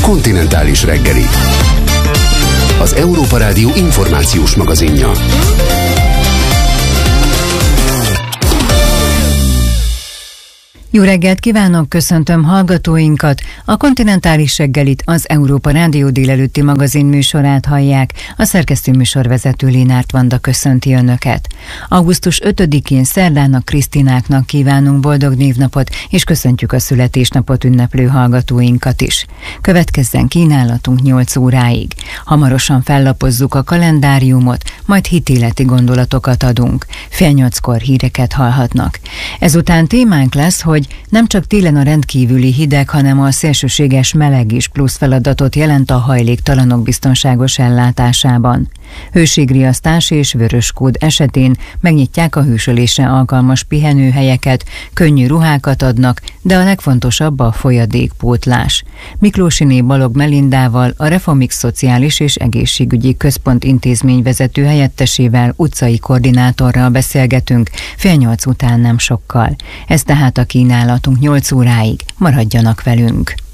Kontinentális reggeli. Az Európa Rádió információs magazinja. Jó reggelt kívánok, köszöntöm hallgatóinkat! A Kontinentális reggelit, az Európa Rádió délelőtti magazin műsorát hallják. A szerkesztő műsorvezető Lénárt Vanda köszönti Önöket. Augusztus 5-én szerdának, Krisztináknak kívánunk boldog névnapot, és köszöntjük a születésnapot ünneplő hallgatóinkat is. Következzen kínálatunk 8 óráig. Hamarosan fellapozzuk a kalendáriumot, majd hitéleti gondolatokat adunk. 7:30-kor híreket hallhatnak. Ezután témánk lesz, hogy nem csak télen a rendkívüli hideg, hanem a szélsőséges meleg is plusz feladatot jelent a hajléktalanok biztonságos ellátásában. Hőségriasztás és vöröskód esetén megnyitják a hősölésre alkalmas pihenőhelyeket, könnyű ruhákat adnak, de a legfontosabb a folyadékpótlás. Miklósiné Balog Melindával, a Reformix Szociális és Egészségügyi Központ intézményvezető helyettesével, utcai koordinátorral beszélgetünk 7:30 után nem sokkal. Ez tehát a kínálatunk 8 óráig. Maradjanak velünk!